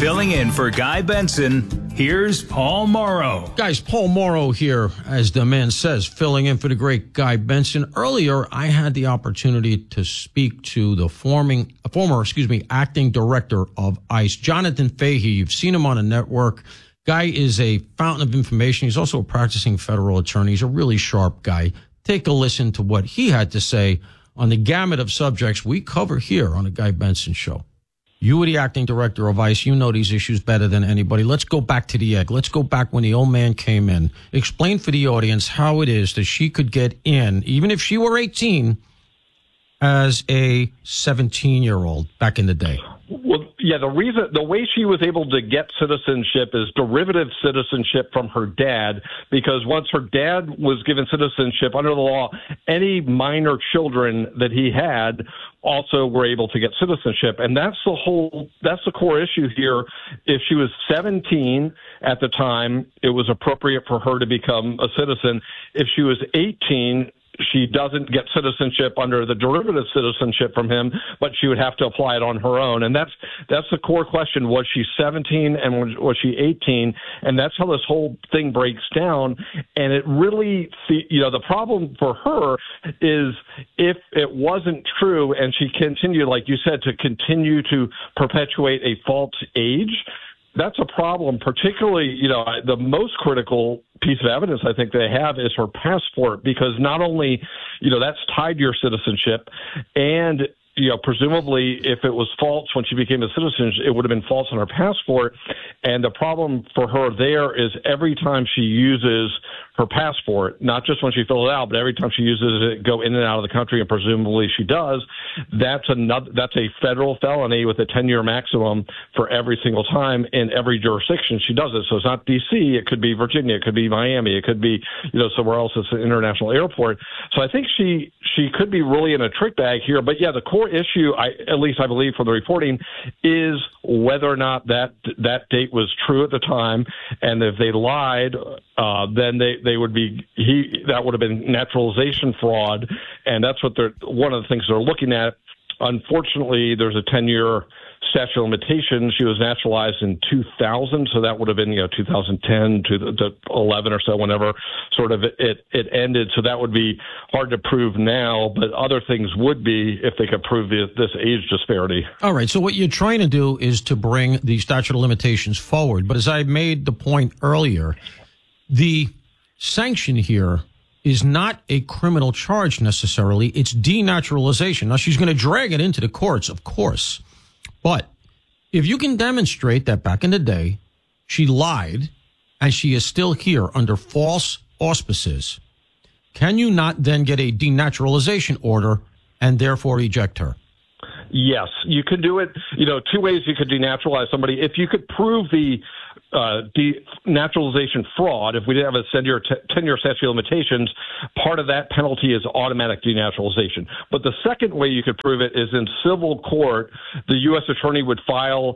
Filling in for Guy Benson, here's Paul Morrow. Guys, Paul Morrow here, as the man says, filling in for the great Guy Benson. Earlier, I had the opportunity to speak to the former acting director of ICE, Jonathan Fahey. You've seen him on a network. Guy is a fountain of information. He's also a practicing federal attorney. He's a really sharp guy. Take a listen to what he had to say on the gamut of subjects we cover here on the Guy Benson Show. You were the acting director of ICE. You know these issues better than anybody. Let's go back to the egg. Let's go back when the old man came in. Explain for the audience how it is that she could get in, even if she were 18, as a 17-year-old back in the day. Well, yeah, the way she was able to get citizenship is derivative citizenship from her dad, because once her dad was given citizenship under the law, any minor children that he had also were able to get citizenship. And that's the core issue here. If she was 17 at the time, it was appropriate for her to become a citizen. If she was 18, she doesn't get citizenship under the derivative citizenship from him, but she would have to apply it on her own. And that's the core question. Was she 17 and was she 18? And that's how this whole thing breaks down. And it really, the problem for her is if it wasn't true and she continued, like you said, to continue to perpetuate a false age, that's a problem, particularly, the most critical piece of evidence I think they have is her passport, because not only, that's tied to your citizenship, and presumably if it was false when she became a citizen, it would have been false on her passport. And the problem for her there is every time she uses her passport, not just when she fills it out, but every time she uses it, go in and out of the country, and presumably she does, that's a federal felony with a 10-year maximum for every single time in every jurisdiction she does it. So it's not D.C., it could be Virginia, it could be Miami, it could be, somewhere else it's an international airport. So I think she could be really in a trick bag here. But yeah, the core issue, at least I believe from the reporting, is whether or not that date was true at the time, and if they lied, then they would be that would have been naturalization fraud, and that's what one of the things they're looking at. Unfortunately, there's a 10-year statute of limitations. She was naturalized in 2000, so that would have been 2010 to 11 or so, whenever sort of it ended. So that would be hard to prove now, but other things would be if they could prove this age disparity. All right. So what you're trying to do is to bring the statute of limitations forward, but as I made the point earlier, the sanction here is not a criminal charge necessarily. It's denaturalization. Now, she's going to drag it into the courts, of course. But if you can demonstrate that back in the day she lied and she is still here under false auspices, can you not then get a denaturalization order and therefore eject her? Yes, you could do it. Two ways you could denaturalize somebody. If you could prove the denaturalization fraud, if we didn't have a 10-year statute of limitations, part of that penalty is automatic denaturalization. But the second way you could prove it is in civil court. The U.S. attorney would file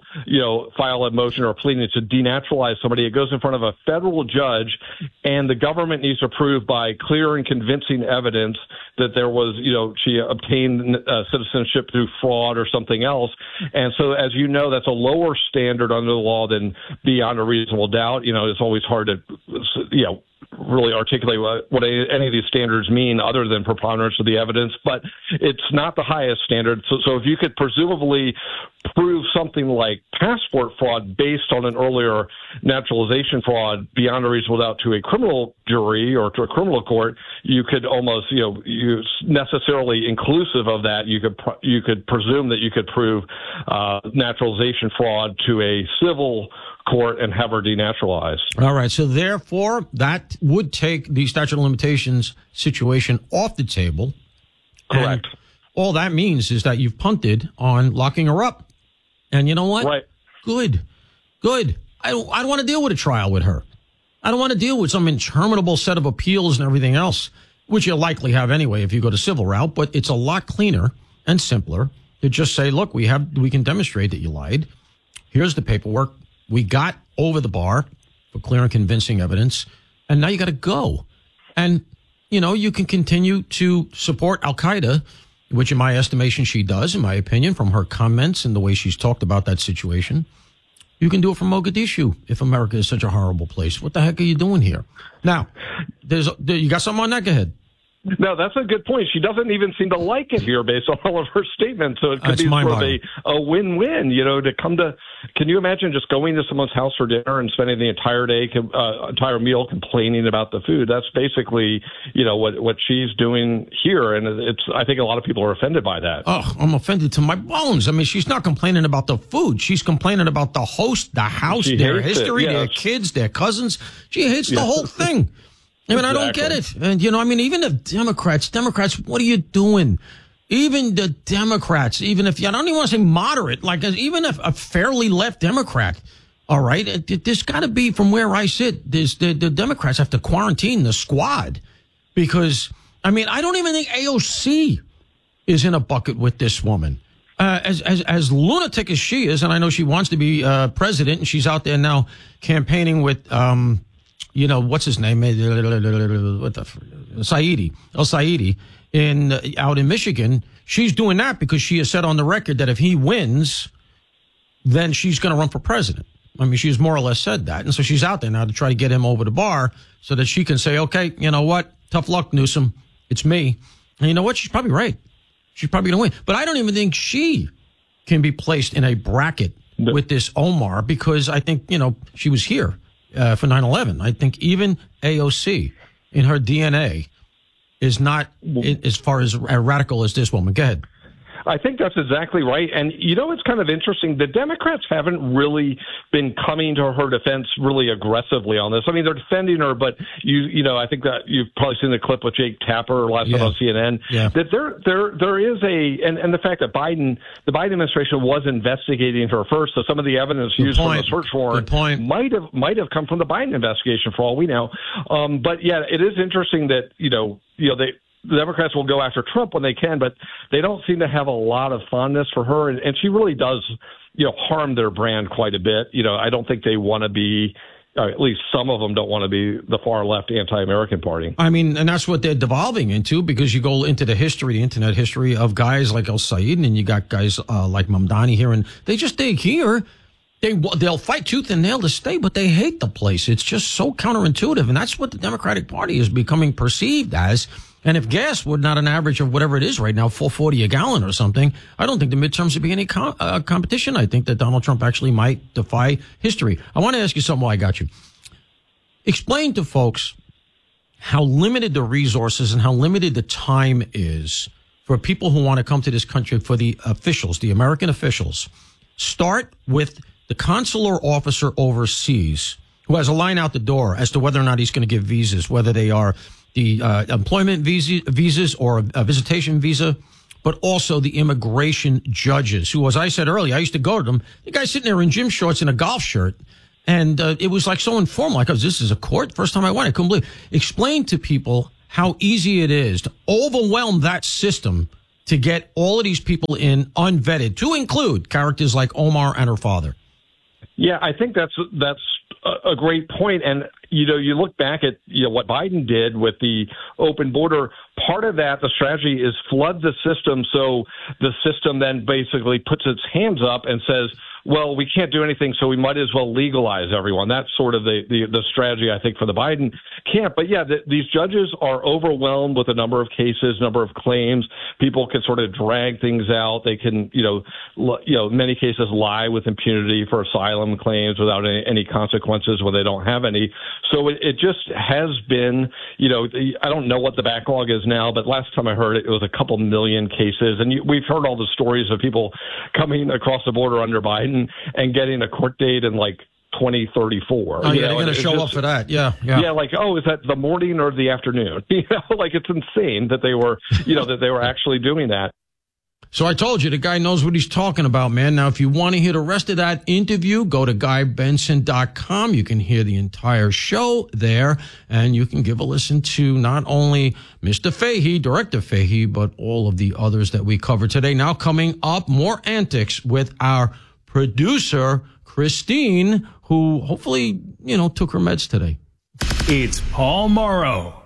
a motion or a pleading to denaturalize somebody. It goes in front of a federal judge, and the government needs to prove by clear and convincing evidence that there was, she obtained citizenship through fraud or something else. And so, as you know, that's a lower standard under the law than beyond a reasonable doubt. It's always hard to, really articulate what any of these standards mean other than preponderance of the evidence, but it's not the highest standard. So if you could presumably prove something like passport fraud based on an earlier naturalization fraud beyond a reasonable doubt to a criminal jury or to a criminal court, you could almost, you necessarily inclusive of that, you could presume that you could prove naturalization fraud to a civil court and have her denaturalized. All right. So therefore, that would take the statute of limitations situation off the table. Correct. And all that means is that you've punted on locking her up. And you know what? Right. Good. I don't want to deal with a trial with her. I don't want to deal with some interminable set of appeals and everything else, which you'll likely have anyway if you go to civil route. But it's a lot cleaner and simpler to just say, look, we can demonstrate that you lied. Here's the paperwork. We got over the bar for clear and convincing evidence, and now you got to go. And, you can continue to support Al-Qaeda, which in my estimation she does, in my opinion, from her comments and the way she's talked about that situation. You can do it from Mogadishu if America is such a horrible place. What the heck are you doing here? Now, you got something on that? Go ahead. No, that's a good point. She doesn't even seem to like it here based on all of her statements. So it could be sort of a win-win, to come to. Can you imagine just going to someone's house for dinner and spending the entire meal complaining about the food? That's basically, what she's doing here. And I think a lot of people are offended by that. Oh, I'm offended to my bones. I mean, she's not complaining about the food. She's complaining about the host, the house, their history, their kids, their cousins. She hates the whole thing. I mean, exactly. I don't get it. And, even the Democrats, what are you doing? Even the Democrats, even if I don't even want to say moderate, like even a fairly left Democrat, all right, there's got to be, from where I sit, the Democrats have to quarantine the squad because, I don't even think AOC is in a bucket with this woman. As lunatic as she is, and I know she wants to be president, and she's out there now campaigning with what's his name? Saidi, El Saidi, out in Michigan. She's doing that because she has said on the record that if he wins, then she's going to run for president. She's more or less said that. And so she's out there now to try to get him over the bar so that she can say, okay, you know what? Tough luck, Newsom. It's me. And you know what? She's probably right. She's probably going to win. But I don't even think she can be placed in a bracket with this Omar because I think, she was here. For 9/11. I think even AOC in her DNA is not as far as radical as this woman. Go ahead. I think that's exactly right. And, it's kind of interesting. The Democrats haven't really been coming to her defense really aggressively on this. They're defending her, but I think that you've probably seen the clip with Jake Tapper last night on CNN. Yeah. That there is and the fact that the Biden administration was investigating her first, so some of the evidence used from the search warrant might have come from the Biden investigation for all we know. But yeah, it is interesting that the Democrats will go after Trump when they can, but they don't seem to have a lot of fondness for her. And she really does, harm their brand quite a bit. I don't think they want to be, or at least some of them don't want to be the far left anti-American party. And that's what they're devolving into because you go into the internet history of guys like El Said and you got guys like Mamdani here and they here. They'll fight tooth and nail to stay, but they hate the place. It's just so counterintuitive. And that's what the Democratic Party is becoming perceived as. And if gas were not an average of whatever it is right now, $4.40 a gallon or something, I don't think the midterms would be any competition. I think that Donald Trump actually might defy history. I want to ask you something while I got you. Explain to folks how limited the resources and how limited the time is for people who want to come to this country, for the officials, the American officials. Start with the consular officer overseas who has a line out the door as to whether or not he's going to give visas, whether they are the employment visas or a visitation visa, but also the immigration judges who, as I said earlier, I used to go to them. The guy's sitting there in gym shorts and a golf shirt. And it was like so informal. Like, this is a court? First time I went, I couldn't believe it. Explain to people how easy it is to overwhelm that system to get all of these people in unvetted, to include characters like Omar and her father. Yeah, I think that's a great point. And, you look back at, what Biden did with the open border. Part of that, the strategy is flood the system. So the system then basically puts its hands up and says, well, we can't do anything, so we might as well legalize everyone. That's sort of the strategy, I think, for the Biden camp. But yeah, these judges are overwhelmed with a number of cases, number of claims. People can sort of drag things out. They can, in many cases lie with impunity for asylum claims without any consequences when they don't have any. So it just has been, I don't know what the backlog is now, but last time I heard it was a couple million cases. And we've heard all the stories of people coming across the border under Biden and getting a court date in like 2034. Oh, yeah, they're going to show up for that. Yeah. Yeah, like, is that the morning or the afternoon? Like it's insane that they were, that they were actually doing that. So I told you, the guy knows what he's talking about, man. Now, if you want to hear the rest of that interview, go to GuyBenson.com. You can hear the entire show there, and you can give a listen to not only Mr. Fahey, Director Fahey, but all of the others that we covered today. Now coming up, more antics with our producer, Christine, who hopefully, took her meds today. It's Paul Morrow.